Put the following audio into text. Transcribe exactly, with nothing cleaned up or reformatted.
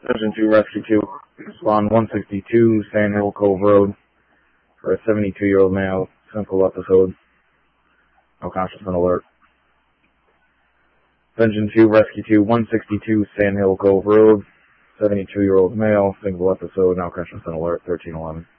Engine two Rescue two, spawn one sixty-two, Sand Hill Cove Road, for a seventy-two-year-old male, simple episode. No conscious and alert. Engine two Rescue two, one sixty-two, Sand Hill Cove Road, seventy-two-year-old male, single episode, no conscious and alert, thirteen eleven.